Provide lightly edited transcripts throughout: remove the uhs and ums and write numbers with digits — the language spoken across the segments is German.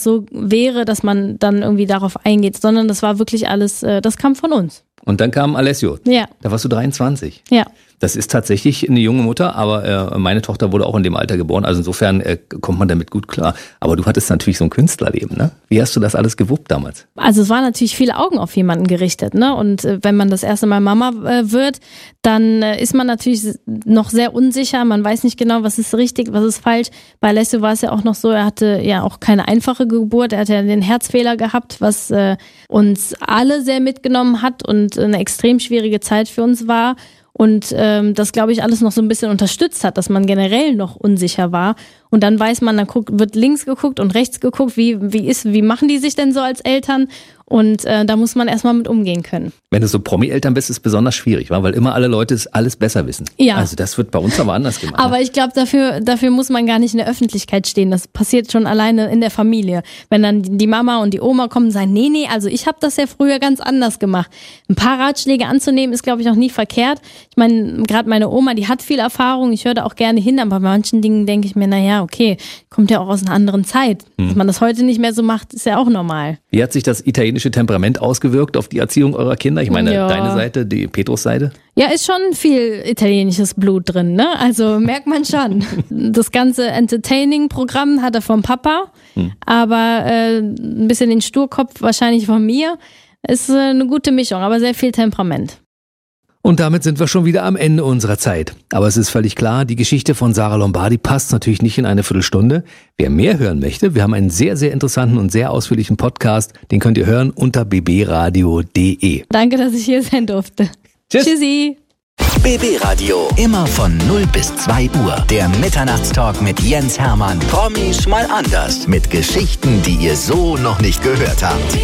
so wäre, dass man dann irgendwie darauf eingeht, sondern das war wirklich alles, das kam von uns. Und dann kam Alessio. Ja. Da warst du 23. Ja. Das ist tatsächlich eine junge Mutter, aber meine Tochter wurde auch in dem Alter geboren, also insofern kommt man damit gut klar. Aber du hattest natürlich so ein Künstlerleben, ne? Wie hast du das alles gewuppt damals? Also es waren natürlich viele Augen auf jemanden gerichtet, ne? Und wenn man das erste Mal Mama wird, dann ist man natürlich noch sehr unsicher, man weiß nicht genau, was ist richtig, was ist falsch. Bei Alessio war es ja auch noch so, er hatte ja auch keine einfache Geburt, er hatte ja den Herzfehler gehabt, was uns alle sehr mitgenommen hat und eine extrem schwierige Zeit für uns war. Und das, glaube ich, alles noch so ein bisschen unterstützt hat, dass man generell noch unsicher war. Und dann weiß man, dann wird links geguckt und rechts geguckt, wie machen die sich denn so als Eltern? Und da muss man erstmal mit umgehen können. Wenn du so Promi-Eltern bist, ist es besonders schwierig, weil immer alle Leute es alles besser wissen. Ja. Also das wird bei uns aber anders gemacht. Aber ich glaube, dafür muss man gar nicht in der Öffentlichkeit stehen. Das passiert schon alleine in der Familie. Wenn dann die Mama und die Oma kommen und sagen, nee, also ich habe das ja früher ganz anders gemacht. Ein paar Ratschläge anzunehmen ist, glaube ich, auch nie verkehrt. Ich meine, gerade meine Oma, die hat viel Erfahrung. Ich höre da auch gerne hin, aber bei manchen Dingen denke ich mir, naja, okay, kommt ja auch aus einer anderen Zeit. Dass man das heute nicht mehr so macht, ist ja auch normal. Wie hat sich das italienische Temperament ausgewirkt auf die Erziehung eurer Kinder? Ich meine, Ja. Deine Seite, die Petrus Seite? Ja, ist schon viel italienisches Blut drin, ne? Also merkt man schon. Das ganze Entertaining-Programm hat er vom Papa, aber ein bisschen den Sturkopf wahrscheinlich von mir. Ist eine gute Mischung, aber sehr viel Temperament. Und damit sind wir schon wieder am Ende unserer Zeit. Aber es ist völlig klar, die Geschichte von Sarah Lombardi passt natürlich nicht in eine Viertelstunde. Wer mehr hören möchte, wir haben einen sehr, sehr interessanten und sehr ausführlichen Podcast. Den könnt ihr hören unter bbradio.de. Danke, dass ich hier sein durfte. Tschüss. Tschüssi. BB Radio. Immer von 0 bis 2 Uhr. Der Mitternachtstalk mit Jens Hermann. Promis mal anders. Mit Geschichten, die ihr so noch nicht gehört habt.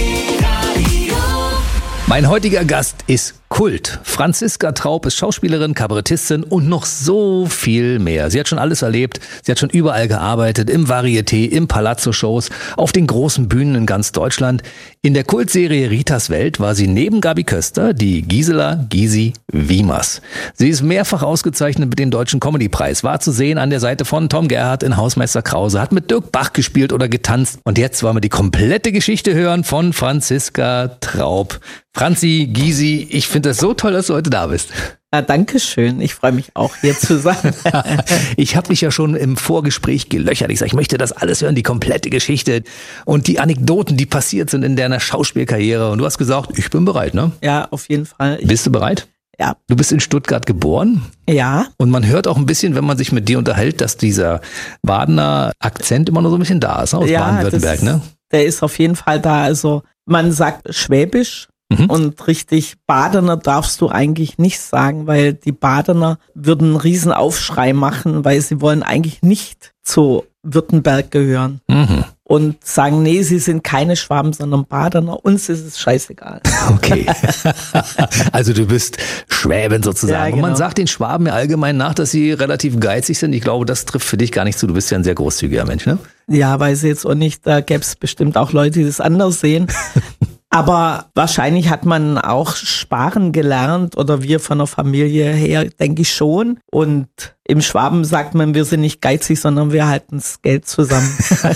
Mein heutiger Gast ist Kult. Franziska Traub ist Schauspielerin, Kabarettistin und noch so viel mehr. Sie hat schon alles erlebt. Sie hat schon überall gearbeitet, im Varieté, im Palazzo-Shows, auf den großen Bühnen in ganz Deutschland. In der Kultserie Ritas Welt war sie neben Gabi Köster die Gisela Gysi Wiemers. Sie ist mehrfach ausgezeichnet mit dem Deutschen Comedy-Preis, war zu sehen an der Seite von Tom Gerhardt in Hausmeister Krause, hat mit Dirk Bach gespielt oder getanzt. Und jetzt wollen wir die komplette Geschichte hören von Franziska Traub. Franzi, Gysi, ich finde das so toll, dass du heute da bist. Ja, danke schön. Ich freue mich auch, hier zu sein. Ich habe dich ja schon im Vorgespräch gelöchert. Ich sage, ich möchte das alles hören, die komplette Geschichte und die Anekdoten, die passiert sind in deiner Schauspielkarriere. Und du hast gesagt, ich bin bereit, ne? Ja, auf jeden Fall. Bist du bereit? Ja. Du bist in Stuttgart geboren? Ja. Und man hört auch ein bisschen, wenn man sich mit dir unterhält, dass dieser Badener Akzent immer noch so ein bisschen da ist, ne? Aus Baden-Württemberg, ne? Der ist auf jeden Fall da. Also man sagt Schwäbisch. Und richtig Badener darfst du eigentlich nicht sagen, weil die Badener würden einen riesen Aufschrei machen, weil sie wollen eigentlich nicht zu Württemberg gehören. Und sagen, nee, sie sind keine Schwaben, sondern Badener. Uns ist es scheißegal. Okay. Also du bist Schwäbin sozusagen. Ja, genau. Und man sagt den Schwaben ja allgemein nach, dass sie relativ geizig sind. Ich glaube, das trifft für dich gar nicht zu. Du bist ja ein sehr großzügiger Mensch, ne? Ja, weiß ich jetzt auch nicht. Da gäbe es bestimmt auch Leute, die das anders sehen. Aber wahrscheinlich hat man auch sparen gelernt oder wir von der Familie her, denke ich schon. Und im Schwaben sagt man, wir sind nicht geizig, sondern wir halten das Geld zusammen.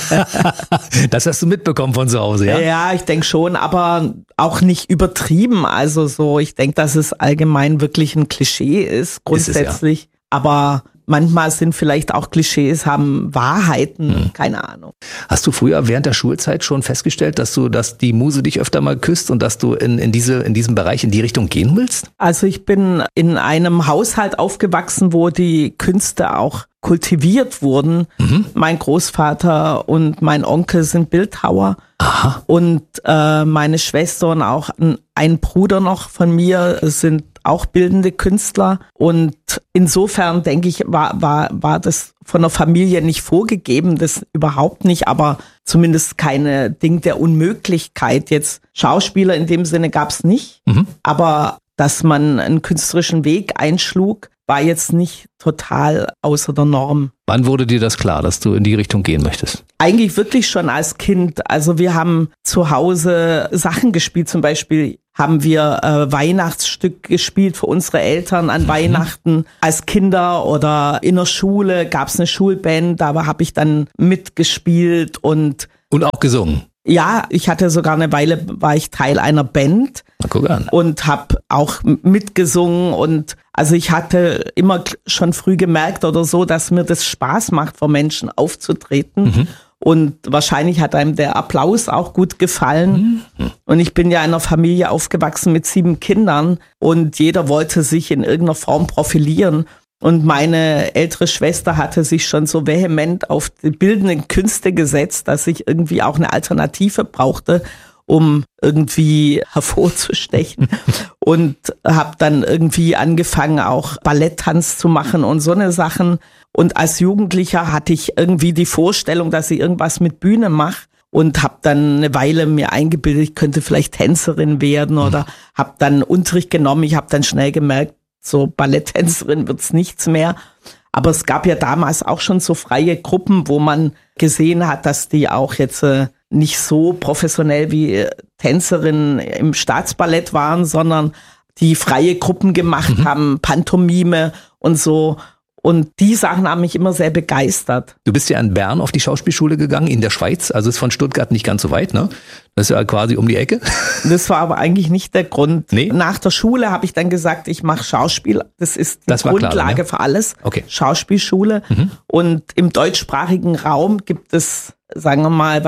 Das hast du mitbekommen von zu Hause, ja? Ja, ich denke schon, aber auch nicht übertrieben. Also so, ich denke, dass es allgemein wirklich ein Klischee ist, grundsätzlich. Ist es, ja. Aber manchmal sind vielleicht auch Klischees, haben Wahrheiten, keine Ahnung. Hast du früher während der Schulzeit schon festgestellt, dass die Muse dich öfter mal küsst und dass du in diesem Bereich in die Richtung gehen willst? Also ich bin in einem Haushalt aufgewachsen, wo die Künste auch kultiviert wurden. Mein Großvater und mein Onkel sind Bildhauer. Aha. Und meine Schwester und auch ein Bruder noch von mir sind auch bildende Künstler. Und insofern denke ich, war das von der Familie nicht vorgegeben, das überhaupt nicht, aber zumindest keine Ding der Unmöglichkeit. Jetzt Schauspieler in dem Sinne gab es nicht, aber dass man einen künstlerischen Weg einschlug, war jetzt nicht total außer der Norm. Wann wurde dir das klar, dass du in die Richtung gehen möchtest? Eigentlich wirklich schon als Kind. Also wir haben zu Hause Sachen gespielt. Zum Beispiel haben wir Weihnachtsstück gespielt für unsere Eltern an Weihnachten als Kinder oder in der Schule gab es eine Schulband. Da habe ich dann mitgespielt und Und auch gesungen. Ja, ich hatte sogar eine Weile, war ich Teil einer Band. Na, guck an. Und habe auch mitgesungen und also ich hatte immer schon früh gemerkt oder so, dass mir das Spaß macht, vor Menschen aufzutreten. Und wahrscheinlich hat einem der Applaus auch gut gefallen. Und ich bin ja in einer Familie aufgewachsen mit 7 Kindern und jeder wollte sich in irgendeiner Form profilieren. Und meine ältere Schwester hatte sich schon so vehement auf die bildenden Künste gesetzt, dass ich irgendwie auch eine Alternative brauchte, um irgendwie hervorzustechen. Und habe dann irgendwie angefangen, auch Balletttanz zu machen und so eine Sachen. Und als Jugendlicher hatte ich irgendwie die Vorstellung, dass ich irgendwas mit Bühne mache. Und habe dann eine Weile mir eingebildet, ich könnte vielleicht Tänzerin werden oder habe dann Unterricht genommen. Ich habe dann schnell gemerkt, so Balletttänzerin wird's nichts mehr. Aber es gab ja damals auch schon so freie Gruppen, wo man gesehen hat, dass die auch jetzt nicht so professionell wie Tänzerinnen im Staatsballett waren, sondern die freie Gruppen gemacht haben, Pantomime und so. Und die Sachen haben mich immer sehr begeistert. Du bist ja in Bern auf die Schauspielschule gegangen, in der Schweiz. Also ist von Stuttgart nicht ganz so weit, ne? Das ist ja quasi um die Ecke. Das war aber eigentlich nicht der Grund. Nee? Nach der Schule habe ich dann gesagt, ich mache Schauspiel. Das ist die Grundlage klar, ne? für alles. Okay. Schauspielschule. Und im deutschsprachigen Raum gibt es, sagen wir mal,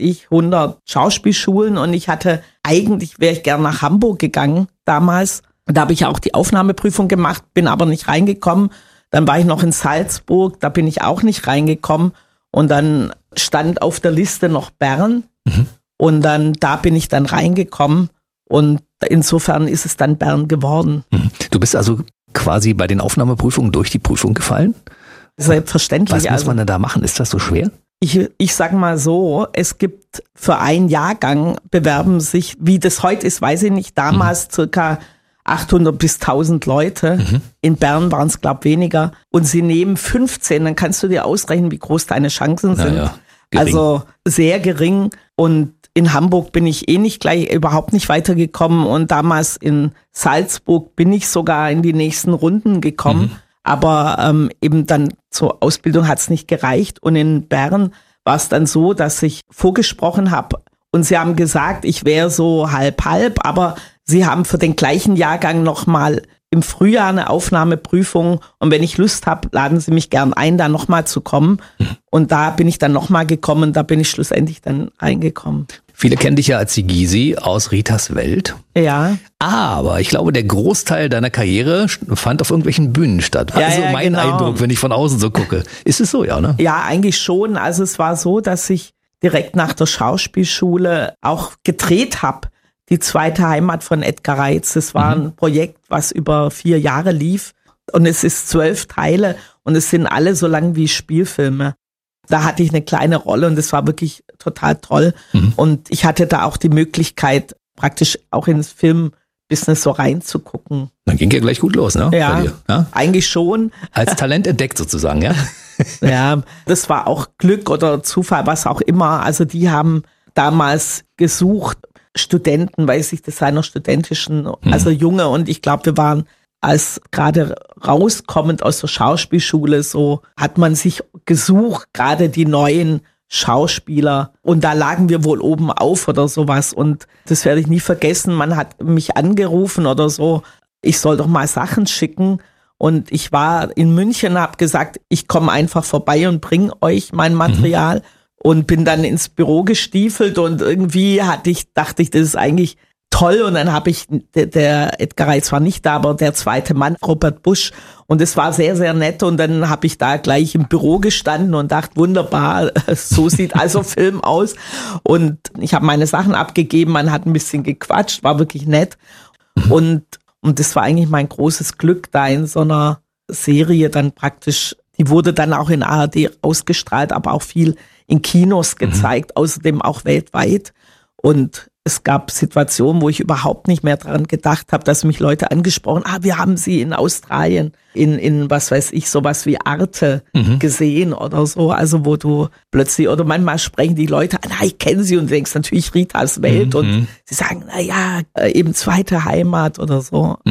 100 Schauspielschulen. Und ich wäre ich gern nach Hamburg gegangen damals. Da habe ich auch die Aufnahmeprüfung gemacht, bin aber nicht reingekommen. Dann war ich noch in Salzburg, da bin ich auch nicht reingekommen. Und dann stand auf der Liste noch Bern. Und da bin ich dann reingekommen. Und insofern ist es dann Bern geworden. Du bist also quasi bei den Aufnahmeprüfungen durch die Prüfung gefallen? Selbstverständlich. Was muss man denn da machen? Ist das so schwer? Ich sag mal so, es gibt für einen Jahrgang bewerben sich, wie das heute ist, weiß ich nicht, damals circa 800 bis 1000 Leute. In Bern waren es, glaube ich, weniger. Und sie nehmen 15, dann kannst du dir ausrechnen, wie groß deine Chancen sind. Ja, also sehr gering. Und in Hamburg bin ich überhaupt nicht weitergekommen. Und damals in Salzburg bin ich sogar in die nächsten Runden gekommen. Aber eben dann zur Ausbildung hat es nicht gereicht. Und in Bern war es dann so, dass ich vorgesprochen habe. Und sie haben gesagt, ich wäre so halb, aber sie haben für den gleichen Jahrgang nochmal im Frühjahr eine Aufnahmeprüfung. Und wenn ich Lust habe, laden sie mich gern ein, da nochmal zu kommen. Und da bin ich dann nochmal gekommen, da bin ich schlussendlich dann reingekommen. Viele kennen dich ja als die Gysi aus Ritas Welt. Ja. Aber ich glaube, der Großteil deiner Karriere fand auf irgendwelchen Bühnen statt. Also mein Eindruck, wenn ich von außen so gucke. Ist es so, ja, ne? Ja, eigentlich schon. Also es war so, dass ich direkt nach der Schauspielschule auch gedreht habe. Die zweite Heimat von Edgar Reitz. Das war ein Projekt, was über 4 Jahre lief. Und es ist 12 Teile und es sind alle so lang wie Spielfilme. Da hatte ich eine kleine Rolle und das war wirklich total toll. Und ich hatte da auch die Möglichkeit, praktisch auch ins Filmbusiness so reinzugucken. Dann ging ja gleich gut los, ne? Ja, bei dir, ja? Eigentlich schon. Als Talent entdeckt sozusagen, ja? Ja, das war auch Glück oder Zufall, was auch immer. Also die haben damals gesucht, Studenten, weiß ich, das seiner studentischen, also Junge. Und ich glaube, wir waren als gerade rauskommend aus der Schauspielschule, so hat man sich gesucht, gerade die neuen Schauspieler. Und da lagen wir wohl oben auf oder sowas. Und das werde ich nie vergessen. Man hat mich angerufen oder so, ich soll doch mal Sachen schicken. Und ich war in München, habe gesagt, ich komme einfach vorbei und bringe euch mein Material. Und bin dann ins Büro gestiefelt und irgendwie dachte ich, das ist eigentlich toll. Und dann habe ich, der Edgar Reitz war nicht da, aber der zweite Mann, Robert Busch. Und es war sehr, sehr nett. Und dann habe ich da gleich im Büro gestanden und dachte, wunderbar, so sieht also Film aus. Und ich habe meine Sachen abgegeben, man hat ein bisschen gequatscht, war wirklich nett. Und das war eigentlich mein großes Glück, da in so einer Serie dann praktisch, die wurde dann auch in ARD ausgestrahlt, aber auch viel in Kinos gezeigt, außerdem auch weltweit. Und es gab Situationen, wo ich überhaupt nicht mehr daran gedacht habe, dass mich Leute angesprochen haben, wir haben sie in Australien, in was weiß ich, sowas wie Arte gesehen oder so. Also wo du plötzlich, oder manchmal sprechen die Leute an, ich kenne sie, und du denkst natürlich Ritas Welt und sie sagen, eben zweite Heimat oder so.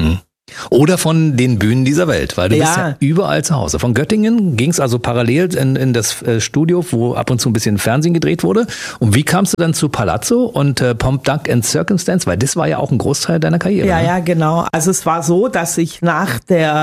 Oder von den Bühnen dieser Welt, weil du bist ja überall zu Hause. Von Göttingen ging es also parallel in das Studio, wo ab und zu ein bisschen Fernsehen gedreht wurde. Und wie kamst du dann zu Palazzo und Pomp, Duck and Circumstance? Weil das war ja auch ein Großteil deiner Karriere. Ja, ne? ja, genau. Also es war so, dass ich nach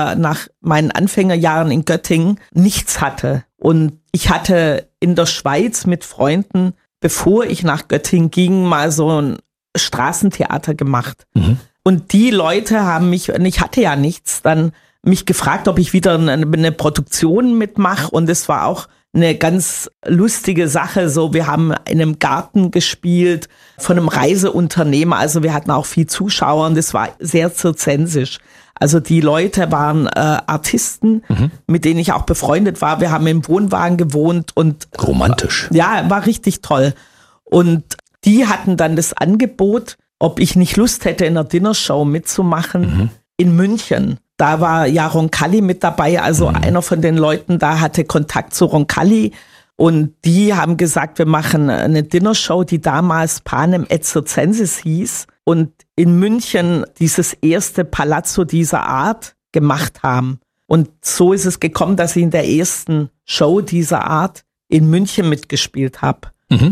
meinen Anfängerjahren in Göttingen nichts hatte. Und ich hatte in der Schweiz mit Freunden, bevor ich nach Göttingen ging, mal so ein Straßentheater gemacht. Mhm. Und die Leute haben mich, und ich hatte ja nichts, dann mich gefragt, ob ich wieder eine Produktion mitmache. Und es war auch eine ganz lustige Sache. So, wir haben in einem Garten gespielt von einem Reiseunternehmer. Also wir hatten auch viel Zuschauer und das war sehr zirzensisch. Also die Leute waren Artisten, mit denen ich auch befreundet war. Wir haben im Wohnwagen gewohnt und romantisch. Ja, war richtig toll. Und die hatten dann das Angebot, ob ich nicht Lust hätte, in einer Dinnershow mitzumachen in München. Da war ja Roncalli mit dabei, also einer von den Leuten da hatte Kontakt zu Roncalli und die haben gesagt, wir machen eine Dinnershow, die damals Panem et Circenses hieß und in München dieses erste Palazzo dieser Art gemacht haben. Und so ist es gekommen, dass ich in der ersten Show dieser Art in München mitgespielt habe.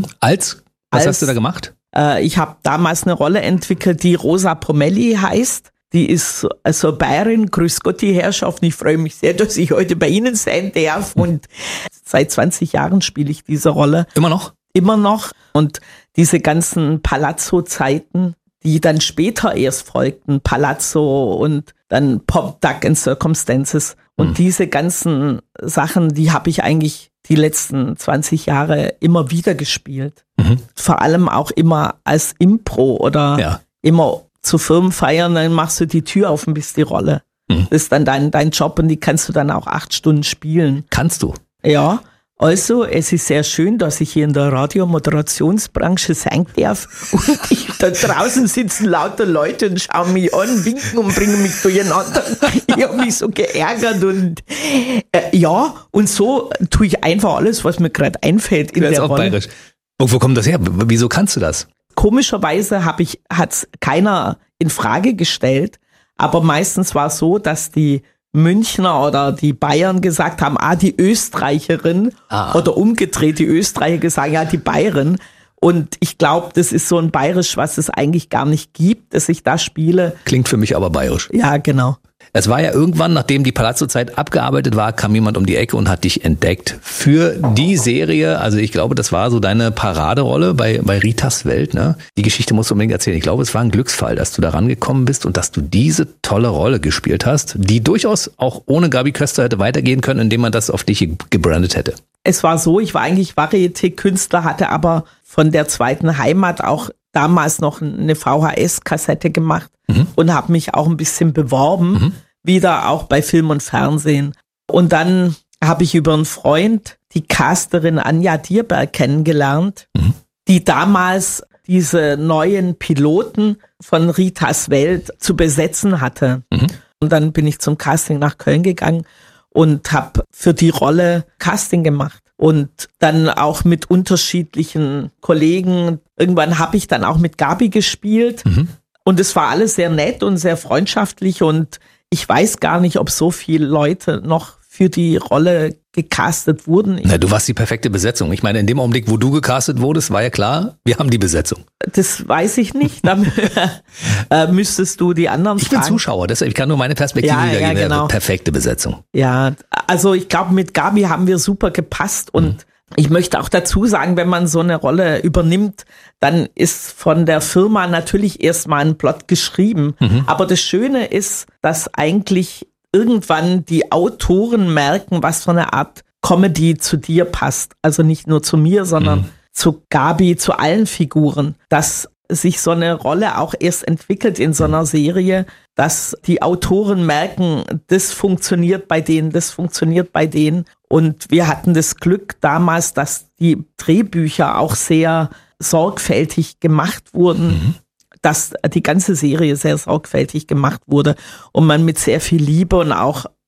Was hast du da gemacht? Ich habe damals eine Rolle entwickelt, die Rosa Pomelli heißt. Die ist also Bayerin. Grüß Gott, die Herrschaft. Ich freue mich sehr, dass ich heute bei Ihnen sein darf. Und seit 20 Jahren spiele ich diese Rolle. Immer noch? Immer noch. Und diese ganzen Palazzo-Zeiten, die dann später erst folgten, Palazzo und dann Pomp, Duck and Circumstances. Und diese ganzen Sachen, die habe ich eigentlich die letzten 20 Jahre immer wieder gespielt. Vor allem auch immer als Impro oder immer zu Firmenfeiern, dann machst du die Tür auf und bist die Rolle. Das ist dann dein Job und die kannst du dann auch 8 Stunden spielen. Kannst du? Ja. Also, es ist sehr schön, dass ich hier in der Radiomoderationsbranche sein darf. Und da draußen sitzen lauter Leute und schauen mich an, winken und bringen mich durcheinander. Ich habe mich so geärgert und und so tue ich einfach alles, was mir gerade einfällt in der Rolle. Bayerisch. Und wo kommt das her? Wieso kannst du das? Komischerweise hat's keiner in Frage gestellt, aber meistens war es so, dass die Münchner oder die Bayern gesagt haben, die Österreicherin oder umgedreht, die Österreicher gesagt, ja, die Bayerin. Und ich glaube, das ist so ein Bayerisch, was es eigentlich gar nicht gibt, dass ich da spiele. Klingt für mich aber bayerisch. Ja, genau. Es war ja irgendwann, nachdem die Palazzo-Zeit abgearbeitet war, kam jemand um die Ecke und hat dich entdeckt für die Serie. Also ich glaube, das war so deine Paraderolle bei Ritas Welt. Ne? Die Geschichte musst du unbedingt erzählen. Ich glaube, es war ein Glücksfall, dass du da rangekommen bist und dass du diese tolle Rolle gespielt hast, die durchaus auch ohne Gabi Köster hätte weitergehen können, indem man das auf dich gebrandet hätte. Es war so, ich war eigentlich Varieté-Künstler, hatte aber von der zweiten Heimat auch damals noch eine VHS-Kassette gemacht und habe mich auch ein bisschen beworben, wieder auch bei Film und Fernsehen. Und dann habe ich über einen Freund die Casterin Anja Dierberg kennengelernt, die damals diese neuen Piloten von Ritas Welt zu besetzen hatte. Und dann bin ich zum Casting nach Köln gegangen und habe für die Rolle Casting gemacht. Und dann auch mit unterschiedlichen Kollegen. Irgendwann habe ich dann auch mit Gabi gespielt. Und es war alles sehr nett und sehr freundschaftlich. Und ich weiß gar nicht, ob so viele Leute noch für die Rolle gecastet wurden. Na, du warst die perfekte Besetzung. Ich meine, in dem Augenblick, wo du gecastet wurdest, war ja klar, wir haben die Besetzung. Das weiß ich nicht. Da müsstest du die anderen fragen. Ich bin Zuschauer, deshalb ich kann nur meine Perspektive wiedergeben. Genau. Perfekte Besetzung. Ja, also ich glaube, mit Gabi haben wir super gepasst und ich möchte auch dazu sagen, wenn man so eine Rolle übernimmt, dann ist von der Firma natürlich erstmal ein Plot geschrieben. Aber das Schöne ist, dass eigentlich irgendwann die Autoren merken, was für eine Art Comedy zu dir passt. Also nicht nur zu mir, sondern zu Gabi, zu allen Figuren. Dass sich so eine Rolle auch erst entwickelt in so einer Serie, dass die Autoren merken, das funktioniert bei denen, das funktioniert bei denen. Und wir hatten das Glück damals, dass die Drehbücher auch sehr sorgfältig gemacht wurden, dass die ganze Serie sehr sorgfältig gemacht wurde und man mit sehr viel Liebe und auch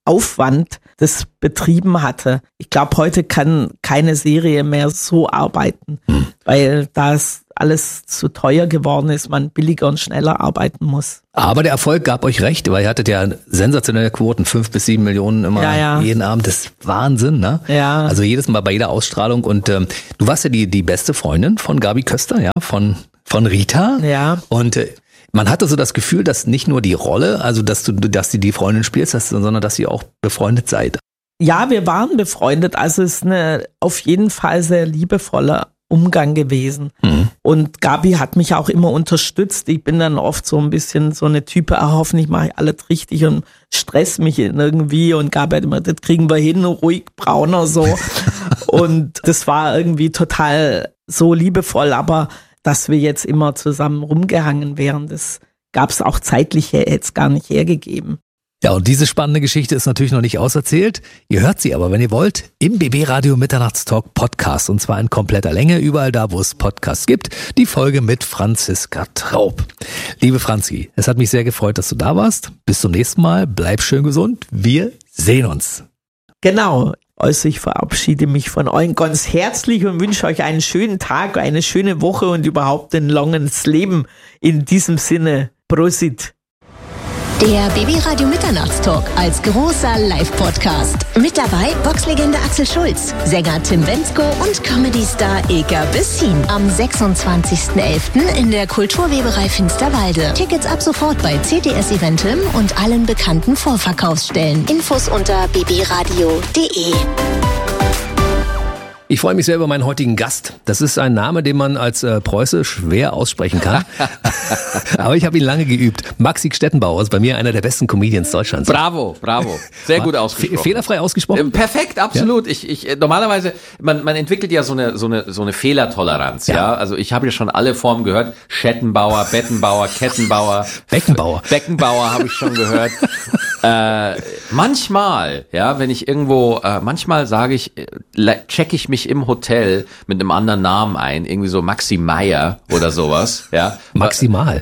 Aufwand das betrieben hatte. Ich glaube, heute kann keine Serie mehr so arbeiten, weil das alles zu teuer geworden ist, man billiger und schneller arbeiten muss. Aber der Erfolg gab euch recht, weil ihr hattet ja sensationelle Quoten, 5 bis 7 Millionen immer jeden Abend. Das ist Wahnsinn, ne? Ja. Also jedes Mal bei jeder Ausstrahlung. Und du warst ja die beste Freundin von Gabi Köster, ja, von Rita. Ja. Und man hatte so das Gefühl, dass nicht nur die Rolle, also dass du die Freundin spielst, sondern dass ihr auch befreundet seid. Ja, wir waren befreundet. Also es ist eine auf jeden Fall sehr liebevoller Umgang gewesen. Und Gabi hat mich auch immer unterstützt. Ich bin dann oft so ein bisschen so eine Type, hoffentlich mache ich alles richtig und stress mich irgendwie. Und Gabi hat immer, das kriegen wir hin, ruhig, brauner so. Und das war irgendwie total so liebevoll. Aber dass wir jetzt immer zusammen rumgehangen wären, das gab es auch zeitlich jetzt gar nicht hergegeben. Ja, und diese spannende Geschichte ist natürlich noch nicht auserzählt. Ihr hört sie aber, wenn ihr wollt, im BB Radio Mitternachtstalk Podcast. Und zwar in kompletter Länge, überall da, wo es Podcasts gibt. Die Folge mit Franziska Traub. Liebe Franzi, es hat mich sehr gefreut, dass du da warst. Bis zum nächsten Mal. Bleib schön gesund. Wir sehen uns. Genau. Also ich verabschiede mich von euch ganz herzlich und wünsche euch einen schönen Tag, eine schöne Woche und überhaupt ein langes Leben. In diesem Sinne, Prosit. Der BB Radio Mitternachtstalk als großer Live-Podcast. Mit dabei Boxlegende Axel Schulz, Sänger Tim Bendzko und Comedy-Star Ilka Bessin. Am 26.11. in der Kulturweberei Finsterwalde. Tickets ab sofort bei CTS Eventim und allen bekannten Vorverkaufsstellen. Infos unter bbradio.de. Ich freue mich sehr über meinen heutigen Gast. Das ist ein Name, den man als Preuße schwer aussprechen kann. Aber ich habe ihn lange geübt. Maxi Stettenbauer ist bei mir einer der besten Comedians Deutschlands. Bravo. Sehr gut ausgesprochen. Fehlerfrei ausgesprochen? Perfekt, absolut. Ja? Ich normalerweise, man entwickelt ja so eine Fehlertoleranz, ja. Also ich habe ja schon alle Formen gehört. Schettenbauer, Bettenbauer, Kettenbauer. Beckenbauer habe ich schon gehört. Manchmal, ja, wenn ich irgendwo, manchmal sage ich, checke ich mich im Hotel mit einem anderen Namen ein, irgendwie so Maxi Meier oder sowas, ja. Maximal.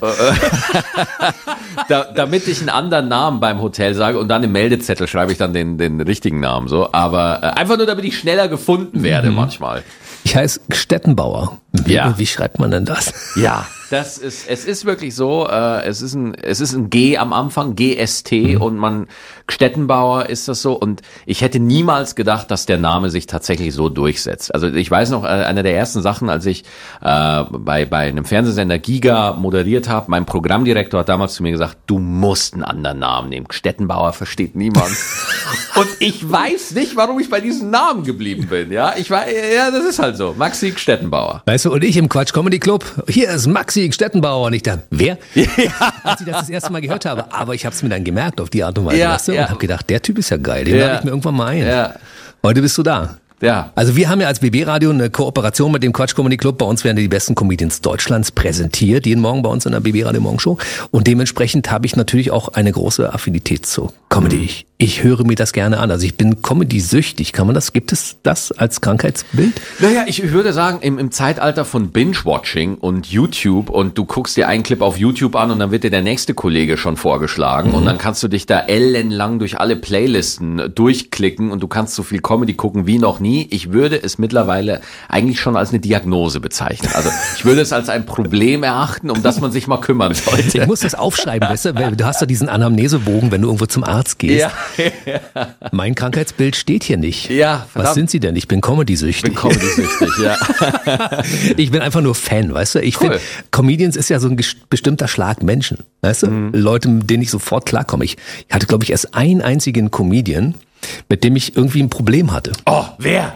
Damit ich einen anderen Namen beim Hotel sage und dann im Meldezettel schreibe ich dann den richtigen Namen, so. Aber einfach nur, damit ich schneller gefunden werde manchmal. Ich heiße Stettenbauer. Wie schreibt man denn das? Ja. Es ist wirklich so, es ist ein G am Anfang, GST und Stettenbauer ist das so und ich hätte niemals gedacht, dass der Name sich tatsächlich so durchsetzt. Also ich weiß noch, eine der ersten Sachen, als ich bei einem Fernsehsender Giga moderiert habe, mein Programmdirektor hat damals zu mir gesagt, du musst einen anderen Namen nehmen. Stettenbauer versteht niemand. Und ich weiß nicht, warum ich bei diesem Namen geblieben bin. Ja, das ist halt so. Maxi Stettenbauer. Weißt du, und ich im Quatsch Comedy Club, hier ist Maxi Stettenbauer und ich dachte, wer? Ja. Als ich das erste Mal gehört habe, aber ich habe es mir dann gemerkt auf die Art und Weise, weißt du? Und habe gedacht, der Typ ist ja geil, den lade ich mir irgendwann mal ein. Ja. Heute bist du da. Ja. Also wir haben ja als BB Radio eine Kooperation mit dem Quatsch Comedy Club. Bei uns werden die besten Comedians Deutschlands präsentiert, jeden Morgen bei uns in der BB Radio Morgenshow. Und dementsprechend habe ich natürlich auch eine große Affinität zu Comedy. Ich höre mir das gerne an. Also ich bin Comedy-süchtig. Gibt es das als Krankheitsbild? Naja, ich würde sagen, im Zeitalter von Binge-Watching und YouTube und du guckst dir einen Clip auf YouTube an und dann wird dir der nächste Kollege schon vorgeschlagen und dann kannst du dich da ellenlang durch alle Playlisten durchklicken und du kannst so viel Comedy gucken wie noch nie. Ich würde es mittlerweile eigentlich schon als eine Diagnose bezeichnen. Also ich würde es als ein Problem erachten, um das man sich mal kümmern sollte. Ich muss das aufschreiben, weißt du? Weil du hast ja diesen Anamnesebogen, wenn du irgendwo zum Arzt gehst. Ja. Mein Krankheitsbild steht hier nicht. Ja, verdammt. Was sind Sie denn? Ich bin Comedy-süchtig. Ja. Ich bin einfach nur Fan, weißt du? Ich finde, Comedians ist ja so ein bestimmter Schlag Menschen, weißt du? Leute, mit denen ich sofort klarkomme. Ich hatte, glaube ich, erst einen einzigen Comedian, mit dem ich irgendwie ein Problem hatte. Oh, wer?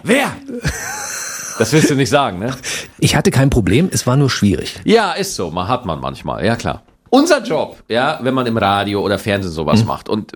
Das willst du nicht sagen, ne? Ich hatte kein Problem, es war nur schwierig. Ja, ist so. Hat man manchmal, ja klar. Unser Job, ja, wenn man im Radio oder Fernsehen sowas macht und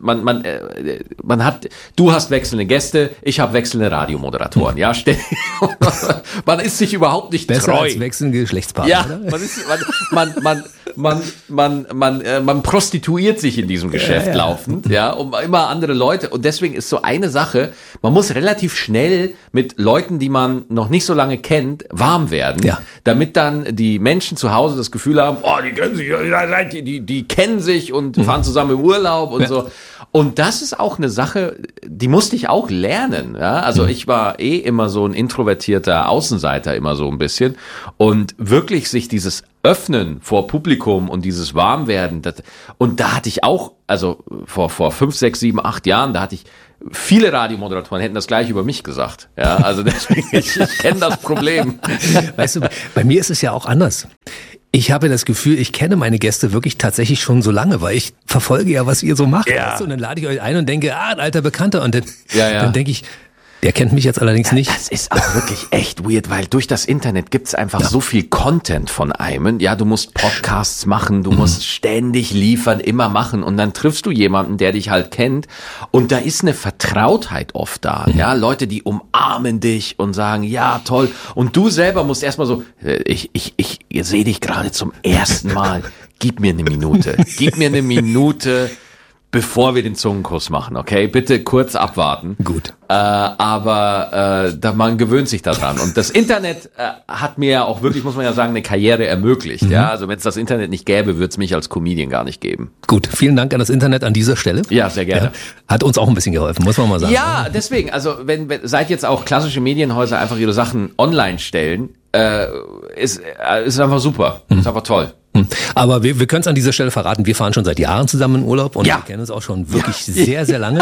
du hast wechselnde Gäste, ich habe wechselnde Radiomoderatoren, ja, man ist sich überhaupt nicht besser treu. Als wechselnde Geschlechtspartner. Ja, man prostituiert sich in diesem Geschäft laufend, ja, um immer andere Leute und deswegen ist so eine Sache, man muss relativ schnell mit Leuten, die man noch nicht so lange kennt, warm werden, damit dann die Menschen zu Hause das Gefühl haben, oh, die kennen sich, die kennen sich und fahren zusammen im Urlaub und so. Und das ist auch eine Sache, die musste ich auch lernen. Ja? Also ich war immer so ein introvertierter Außenseiter, immer so ein bisschen. Und wirklich sich dieses Öffnen vor Publikum und dieses Warmwerden, und da hatte ich auch, also vor 5, 6, 7, 8 Jahren, da hatte ich viele Radiomoderatoren hätten das gleich über mich gesagt. Ja, also deswegen, ich kenne das Problem. Weißt du, bei mir ist es ja auch anders. Ich habe das Gefühl, ich kenne meine Gäste wirklich tatsächlich schon so lange, weil ich verfolge ja, was ihr so macht. Ja. Weißt du? Und dann lade ich euch ein und denke, ein alter Bekannter. Und dann, Ja. dann denke ich, der kennt mich jetzt allerdings nicht. Das ist auch wirklich echt weird, weil durch das Internet gibt's einfach so viel Content von einem. Ja, du musst Podcasts machen, du musst ständig liefern, immer machen. Und dann triffst du jemanden, der dich halt kennt. Und da ist eine Vertrautheit oft da. Ja, Leute, die umarmen dich und sagen, ja, toll. Und du selber musst erstmal so, ich sehe dich gerade zum ersten Mal. Gib mir eine Minute. Bevor wir den Zungenkuss machen, okay? Bitte kurz abwarten. Gut. Aber man gewöhnt sich daran. Und das Internet hat mir ja auch wirklich, muss man ja sagen, eine Karriere ermöglicht. Ja, also wenn es das Internet nicht gäbe, würde es mich als Comedian gar nicht geben. Gut, vielen Dank an das Internet an dieser Stelle. Ja, sehr gerne. Ja, hat uns auch ein bisschen geholfen, muss man mal sagen. Ja, deswegen, also wenn seit jetzt auch klassische Medienhäuser einfach ihre Sachen online stellen, ist einfach super. Ist einfach toll. Aber wir können es an dieser Stelle verraten, wir fahren schon seit Jahren zusammen in Urlaub und wir kennen uns auch schon wirklich sehr, sehr lange.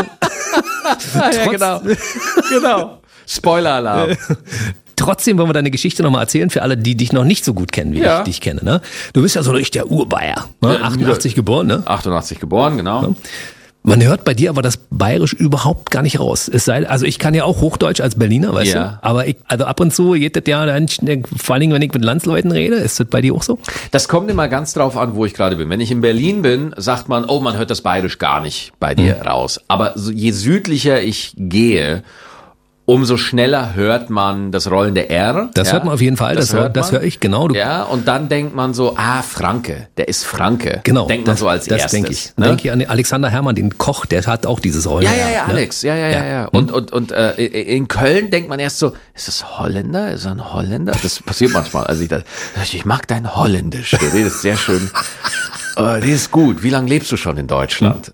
Ja, genau. Spoiler-Alarm. Trotzdem wollen wir deine Geschichte nochmal erzählen für alle, die dich noch nicht so gut kennen, wie ich dich kenne. Ne? Du bist ja so richtig der Urbayer. Ne? 88 geboren, ne? 88 geboren, genau. Ja. Man hört bei dir aber das Bayerisch überhaupt gar nicht raus. Es sei, also ich kann ja auch Hochdeutsch als Berliner, weißt du? Aber also ab und zu geht das ja dann, vor allem wenn ich mit Landsleuten rede, ist das bei dir auch so? Das kommt immer ganz drauf an, wo ich gerade bin. Wenn ich in Berlin bin, sagt man, oh, man hört das Bayerisch gar nicht bei dir raus. Aber je südlicher ich gehe, umso schneller hört man das rollende R. Das hört man auf jeden Fall, das höre ich, genau. Ja, und dann denkt man so, Franke, der ist Franke. Genau. Denkt man so als erstes. Das denke ich. Ne? Denke ich an den Alexander Herrmann, den Koch, der hat auch dieses rollende R. Ja, Alex, ja. Und in Köln denkt man erst so, ist das Holländer? Ist er ein Holländer? Das passiert manchmal. Also ich mag dein Holländisch. Du redest sehr schön. Das ist gut. Wie lange lebst du schon in Deutschland?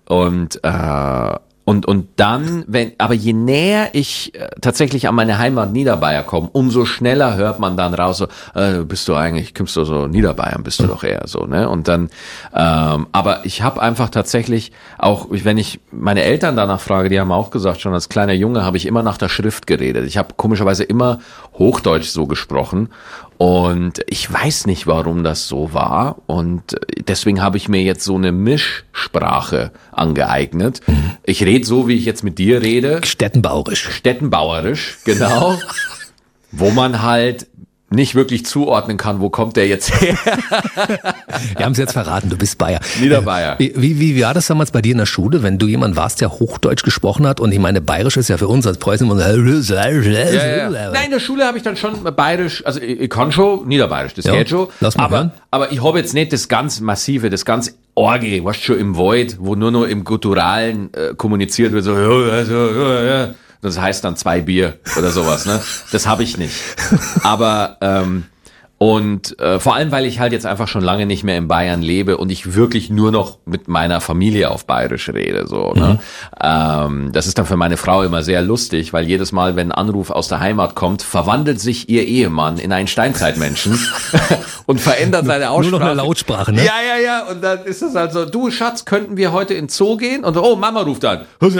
Und dann, aber je näher ich tatsächlich an meine Heimat Niederbayern komme, umso schneller hört man dann raus, so, kommst du so Niederbayern, bist du doch eher so, ne? Und dann, aber ich habe einfach tatsächlich auch, wenn ich meine Eltern danach frage, die haben auch gesagt, schon als kleiner Junge habe ich immer nach der Schrift geredet. Ich habe komischerweise immer Hochdeutsch so gesprochen. Und ich weiß nicht, warum das so war. Und deswegen habe ich mir jetzt so eine Mischsprache angeeignet. Ich rede so, wie ich jetzt mit dir rede. Stettenbauerisch, genau. Wo man halt nicht wirklich zuordnen kann, wo kommt der jetzt her? Wir haben es jetzt verraten, du bist Bayer. Niederbayer. Wie war das damals bei dir in der Schule, wenn du jemand warst, der Hochdeutsch gesprochen hat? Und ich meine, Bayerisch ist ja für uns als Preußen immer so. Ja. Nein, in der Schule habe ich dann schon Bayerisch, also ich kann schon Niederbayerisch, das geht schon. Lass mal hören. Aber ich habe jetzt nicht das ganz Massive, das ganz Orge, weißt du, schon im Wald, wo nur im Gutturalen kommuniziert wird, so, ja. Das heißt dann 2 Bier oder sowas, ne? Das habe ich nicht. Aber vor allem, weil ich halt jetzt einfach schon lange nicht mehr in Bayern lebe und ich wirklich nur noch mit meiner Familie auf Bayerisch rede, so, ne? Das ist dann für meine Frau immer sehr lustig, weil jedes Mal, wenn ein Anruf aus der Heimat kommt, verwandelt sich ihr Ehemann in einen Steinzeitmenschen und verändert seine Aussprache. Nur noch eine Lautsprache, ne? Ja. Und dann ist es halt so, du Schatz, könnten wir heute in den Zoo gehen? Und oh, Mama ruft an. Und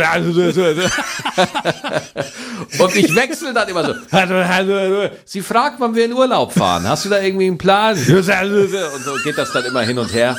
ich wechsle dann immer so. Sie fragt, wann wir in Urlaub fahren. Hast du da irgendwie einen Plan? Und so geht das dann immer hin und her.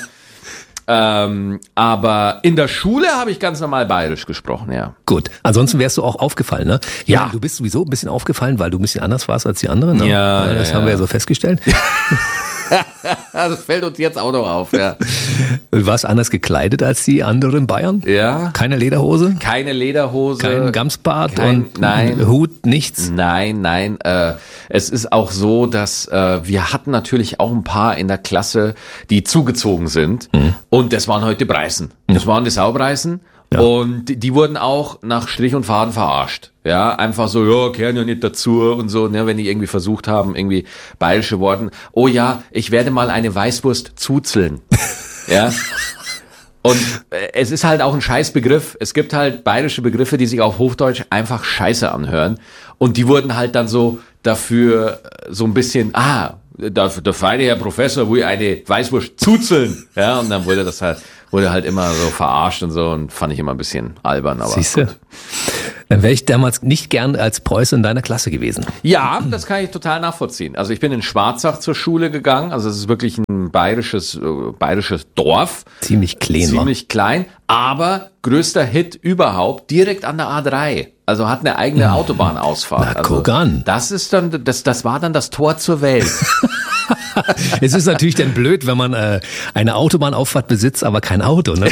Aber in der Schule habe ich ganz normal Bayerisch gesprochen, ja. Gut, ansonsten wärst du auch aufgefallen, ne? Ja. Du bist sowieso ein bisschen aufgefallen, weil du ein bisschen anders warst als die anderen, ne? Ja. Das haben wir ja so festgestellt. Das fällt uns jetzt auch noch auf, ja. Du warst anders gekleidet als die anderen Bayern? Ja. Keine Lederhose? Keine Lederhose. Kein Gamsbart nein. Hut, nichts? Nein. Es ist auch so, dass wir hatten natürlich auch ein paar in der Klasse, die zugezogen sind. Und das waren heute Preisen. Das waren die Saubreisen. Ja. Und die wurden auch nach Strich und Faden verarscht. Ja, einfach so, ja, kehren ja nicht dazu und so, ne, wenn die irgendwie versucht haben, irgendwie bayerische Worten. Oh ja, ich werde mal eine Weißwurst zuzeln. Ja. Und es ist halt auch ein Scheißbegriff. Es gibt halt bayerische Begriffe, die sich auf Hochdeutsch einfach scheiße anhören. Und die wurden halt dann so dafür so ein bisschen, der feine Herr Professor will eine Weißwurst zuzeln. Ja, und dann wurde halt immer so verarscht und so und fand ich immer ein bisschen albern. Aber siehste, dann wäre ich damals nicht gern als Preuße in deiner Klasse gewesen. Ja, das kann ich total nachvollziehen. Also ich bin in Schwarzach zur Schule gegangen. Also es ist wirklich ein bayerisches Dorf. Ziemlich klein, aber größter Hit überhaupt, direkt an der A3. Also hat eine eigene Autobahnausfahrt. Na, guck an. Das war dann das Tor zur Welt. Es ist natürlich dann blöd, wenn man eine Autobahnauffahrt besitzt, aber kein Auto, ne?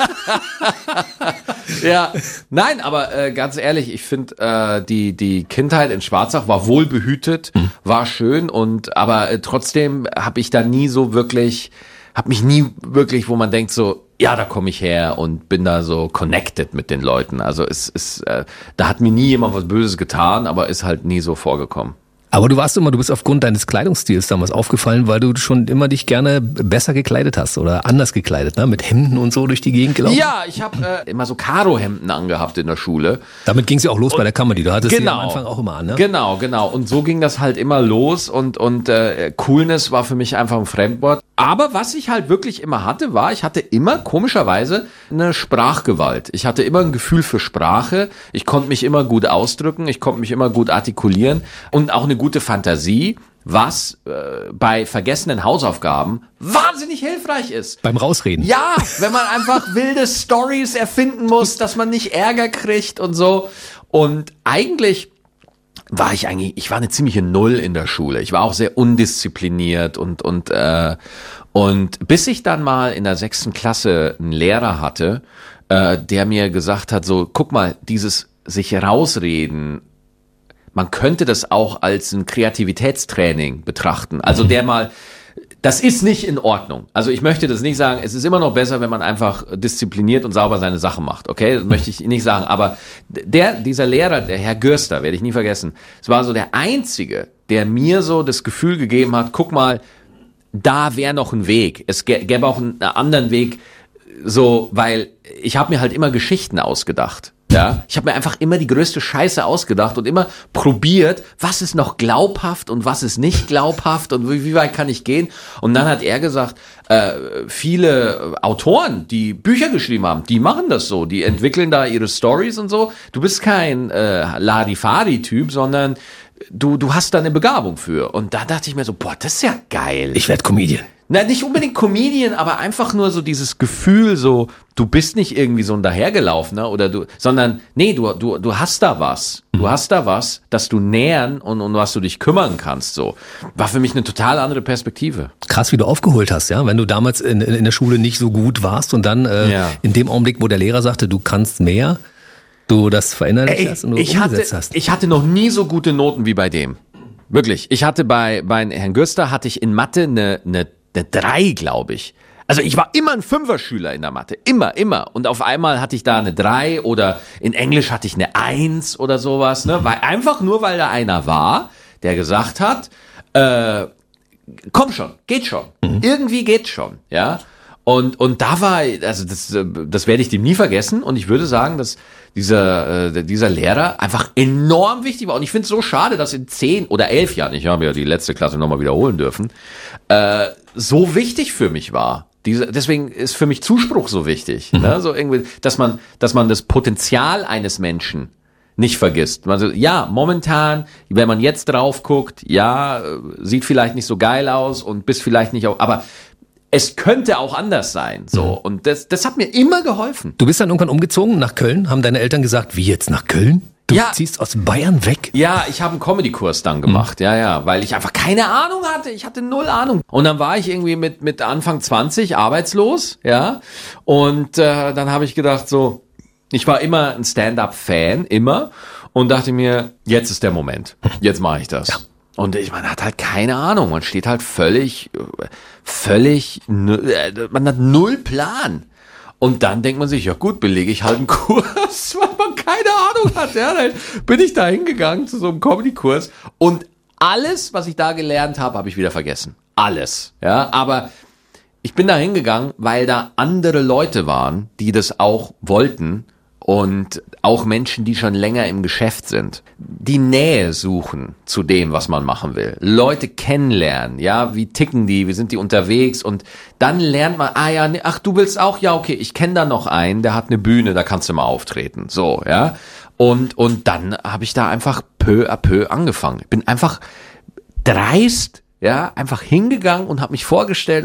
Ja, nein, aber ganz ehrlich, ich finde, die Kindheit in Schwarzach war wohlbehütet, war schön aber trotzdem habe mich nie wirklich, wo man denkt so, ja, da komme ich her und bin da so connected mit den Leuten. Also da hat mir nie jemand was Böses getan, aber ist halt nie so vorgekommen. Aber du bist aufgrund deines Kleidungsstils damals aufgefallen, weil du schon immer dich gerne besser gekleidet hast oder anders gekleidet, ne? Mit Hemden und so durch die Gegend gelaufen. Ja, ich habe immer so Karo-Hemden angehabt in der Schule. Damit ging es ja auch los bei der Comedy. Du hattest sie am Anfang auch immer an, ne? Genau. Und so ging das halt immer los und Coolness war für mich einfach ein Fremdwort. Aber was ich halt wirklich immer hatte, ich hatte immer komischerweise eine Sprachgewalt. Ich hatte immer ein Gefühl für Sprache. Ich konnte mich immer gut ausdrücken. Ich konnte mich immer gut artikulieren und auch eine gute Fantasie, was bei vergessenen Hausaufgaben wahnsinnig hilfreich ist. Beim Rausreden. Ja, wenn man einfach wilde Stories erfinden muss, dass man nicht Ärger kriegt und so. Und eigentlich war ich war eine ziemliche Null in der Schule. Ich war auch sehr undiszipliniert und bis ich dann mal in der 6. Klasse einen Lehrer hatte, der mir gesagt hat, so, guck mal, dieses sich rausreden, man könnte das auch als ein Kreativitätstraining betrachten. Also das ist nicht in Ordnung. Also ich möchte das nicht sagen, es ist immer noch besser, wenn man einfach diszipliniert und sauber seine Sachen macht. Okay, das möchte ich nicht sagen. Aber dieser Lehrer, der Herr Görster, werde ich nie vergessen, es war so der Einzige, der mir so das Gefühl gegeben hat, guck mal, da wäre noch ein Weg. Es gäbe auch einen anderen Weg, so, weil ich habe mir halt immer Geschichten ausgedacht. Ja, ich habe mir einfach immer die größte Scheiße ausgedacht und immer probiert, was ist noch glaubhaft und was ist nicht glaubhaft und wie weit kann ich gehen. Und dann hat er gesagt, viele Autoren, die Bücher geschrieben haben, die machen das so, die entwickeln da ihre Stories und so. Du bist kein Larifari-Typ, sondern du hast da eine Begabung für. Und da dachte ich mir so, boah, das ist ja geil. Ich werde Comedian. Na, nicht unbedingt Comedian, aber einfach nur so dieses Gefühl, so, du bist nicht irgendwie so ein Dahergelaufener sondern, nee, du hast da was. Du hast da was, das du nähern und was du dich kümmern kannst, so. War für mich eine total andere Perspektive. Krass, wie du aufgeholt hast, ja, wenn du damals in der Schule nicht so gut warst und dann in dem Augenblick, wo der Lehrer sagte, du kannst mehr, du das verinnerlicht hast und du umgesetzt hast. Ich hatte noch nie so gute Noten wie bei dem. Wirklich. Ich hatte bei Herrn Görster hatte ich in Mathe eine 3, glaube ich. Also ich war immer ein 5er-Schüler in der Mathe. Immer. Und auf einmal hatte ich da eine 3 oder in Englisch hatte ich eine 1 oder sowas, ne? Weil da einer war, der gesagt hat, komm schon, geht schon. Irgendwie geht schon, ja. Und da war, also das werde ich dem nie vergessen und ich würde sagen, dass dieser Lehrer einfach enorm wichtig war. Und ich finde es so schade, dass in 10 oder 11 Jahren, ich habe ja die letzte Klasse nochmal wiederholen dürfen, so wichtig für mich war. Deswegen ist für mich Zuspruch so wichtig. Ne? So irgendwie, dass man das Potenzial eines Menschen nicht vergisst. Also, ja, momentan, wenn man jetzt drauf guckt, ja, sieht vielleicht nicht so geil aus und bist vielleicht nicht auch, aber es könnte auch anders sein, so. Und das hat mir immer geholfen. Du bist dann irgendwann umgezogen nach Köln? Haben deine Eltern gesagt, wie jetzt nach Köln? Du ziehst aus Bayern weg? Ja, ich habe einen Comedy-Kurs dann gemacht, ja, weil ich einfach keine Ahnung hatte. Ich hatte 0 Ahnung. Und dann war ich irgendwie mit Anfang 20 arbeitslos, ja. Und dann habe ich gedacht so, ich war immer ein Stand-up-Fan, immer. Und dachte mir, jetzt ist der Moment. Jetzt mache ich das. Ja. Und man hat halt keine Ahnung, man steht halt völlig, man hat 0 Plan. Und dann denkt man sich, ja gut, belege ich halt einen Kurs, weil man keine Ahnung hat. Ja, dann bin ich da hingegangen zu so einem Comedy-Kurs und alles, was ich da gelernt habe, habe ich wieder vergessen. Alles. Ja, aber ich bin da hingegangen, weil da andere Leute waren, die das auch wollten und auch Menschen, die schon länger im Geschäft sind, die Nähe suchen zu dem, was man machen will. Leute kennenlernen, ja, wie ticken die, wie sind die unterwegs und dann lernt man, du willst auch, ja, okay, ich kenne da noch einen, der hat eine Bühne, da kannst du mal auftreten, so, ja. Und dann habe ich da einfach peu à peu angefangen. Ich bin einfach dreist, ja, einfach hingegangen und habe mich vorgestellt